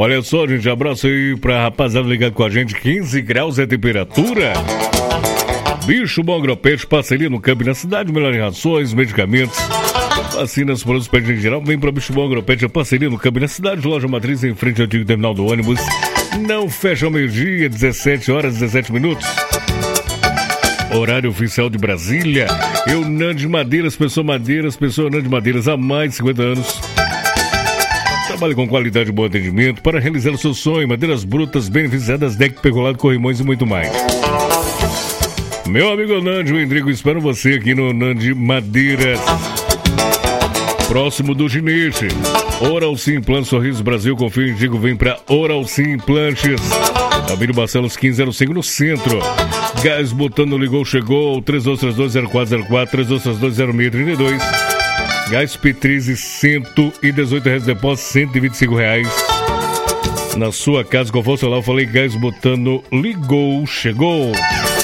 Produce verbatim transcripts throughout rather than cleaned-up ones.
Olha só, gente, abraço aí pra rapaziada ligado com a gente. quinze graus é a temperatura. Bicho Bom Agropet, parceria no campo e na cidade, melhor em rações, medicamentos, vacinas, produtos pet em geral. Vem pra Bicho Bom Agropet, a parceria no campo e na cidade, loja matriz em frente ao antigo terminal do ônibus. Não fecha ao meio-dia, dezessete horas e dezessete minutos. Horário oficial de Brasília. Eu, Nandi Madeiras, pessoa Madeiras, pessoa Nandi Madeiras há mais de cinquenta anos. Trabalhe com qualidade e bom atendimento para realizar o seu sonho. Madeiras brutas, beneficiadas, deck, pergolado, corrimões e muito mais. Meu amigo Nandi, o Endrigo, espero você aqui no Nandi Madeiras. Próximo do Ginete. Oral Sim Implantes, Sorriso Brasil, confio em Digo, vem pra Oral Sim Implantes. Abílio Barcelos quinze zero cinco no centro. Gás Botano ligou, chegou. três dois três dois zero quatro zero quatro, três dois três dois zero seis três dois. Gás Petrize, cento e dezoito reais de depósito, cento e vinte e cinco reais. Na sua casa, qual for o celular, eu falei Gás Botano ligou, chegou.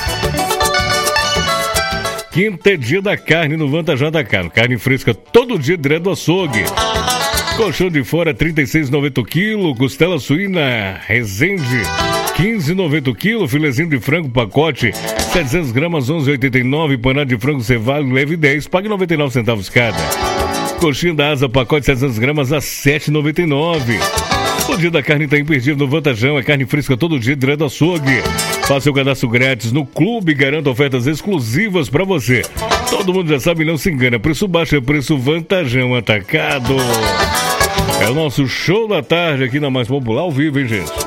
Quinta é dia da carne no Vantajão da Carne. Carne fresca todo dia direto do açougue. Colchão de fora trinta e seis reais e noventa centavos o quilo. Costela suína Resende quinze reais e noventa centavos o quilo. Filezinho de frango pacote setecentas gramas onze reais e oitenta e nove centavos. Panada de frango cevado leve dez, pague noventa e nove centavos cada. Coxinha da asa pacote setecentas gramas a sete reais e noventa e nove centavos. O dia da carne está imperdível no Vantajão. É carne fresca todo dia direto do açougue. Faça o cadastro grátis no clube e garanta ofertas exclusivas para você. Todo mundo já sabe, não se engana. Preço baixo é preço Vantajão Atacado. É o nosso show da tarde aqui na Mais Popular ao vivo, hein, gente?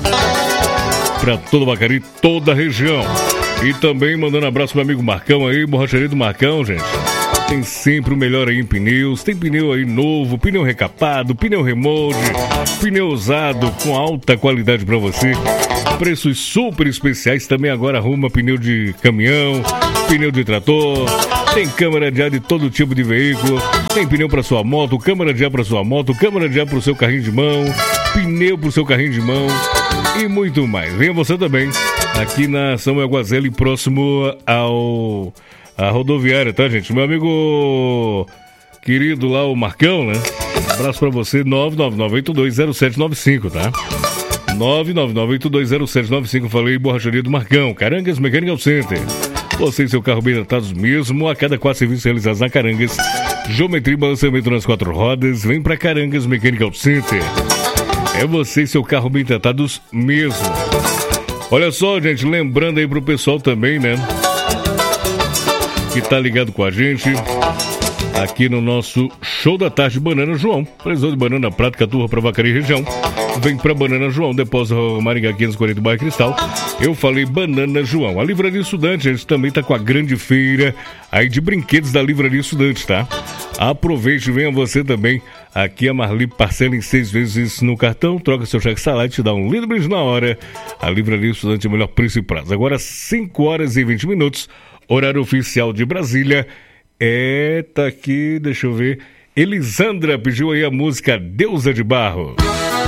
Para todo o Bacari, toda a região. E também mandando abraço pro meu amigo Marcão aí, borracharia do Marcão, gente. Tem sempre o melhor aí em pneus. Tem pneu aí novo, pneu recapado, pneu remold, pneu usado com alta qualidade para você. Preços super especiais. Também agora arruma pneu de caminhão, pneu de trator. Tem câmara de ar de todo tipo de veículo. Tem pneu para sua moto, câmara de ar para sua moto, câmara de ar para o seu carrinho de mão, pneu para o seu carrinho de mão e muito mais. Venha você também aqui na Samuel Guazelli, próximo ao a rodoviária, tá, gente? Meu amigo querido lá, o Marcão, né? Abraço pra você, nove nove nove oito dois zero sete nove cinco, tá? nove nove nove oito dois zero sete nove cinco, falei, borracharia do Marcão, Carangas Mechanical Center. Você e seu carro bem tratados mesmo a cada quatro serviços realizados na Carangas. Geometria e balanceamento nas quatro rodas, vem pra Carangas Mechanical Center. É você e seu carro bem tratados mesmo. Olha só, gente, lembrando aí pro pessoal também, né? Que tá ligado com a gente aqui no nosso show da tarde, Banana João, precisou de banana prata, caturra pra Vacaria região. Vem pra Banana João, depósito Maringá quinhentos e quarenta, bairro Cristal. Eu falei Banana João. A Livraria Estudante, a gente também tá com a grande feira aí de brinquedos da Livraria Estudante, tá? Aproveite, venha você também. Aqui a Marli parcela em seis vezes no cartão, troca seu cheque salário, te dá um lindo brinde na hora. A Livraria Estudante é o melhor preço e prazo. Agora cinco horas e vinte minutos. Horário oficial de Brasília. É, tá aqui, deixa eu ver. Elisandra pediu aí a música Deusa de Barro.